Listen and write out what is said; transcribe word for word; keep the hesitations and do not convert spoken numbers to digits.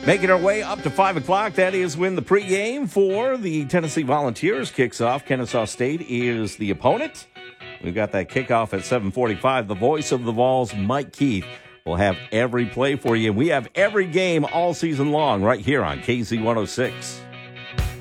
Making our way up to five o'clock, that is when the pregame for the Tennessee Volunteers kicks off. Kennesaw State is the opponent. We've got that kickoff at seven forty-five. The voice of the Vols, Mike Keith, will have every play for you. We have every game all season long right here on K Z one oh six.